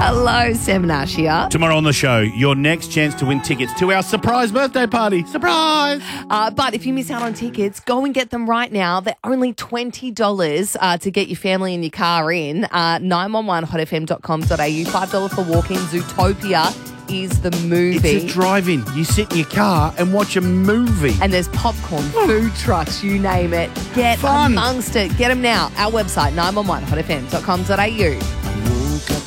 Hello, Sam Nash here. Tomorrow on the show, your next chance to win tickets to our surprise birthday party. Surprise! But if you miss out on tickets, go and get them right now. They're only $20 to get your family and your car in. 911hotfm.com.au. $5 for walk-in. Zootopia is the movie. It's a drive-in. You sit in your car and watch a movie. And there's popcorn, food trucks, you name it. Get Fun. amongst it. Get them now. Our website, 911hotfm.com.au.